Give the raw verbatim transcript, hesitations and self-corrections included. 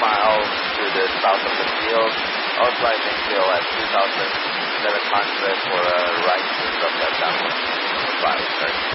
miles to the south of the field. Also, I think still at two thousand seven hundred for a right to drop that downwind. Bye, start.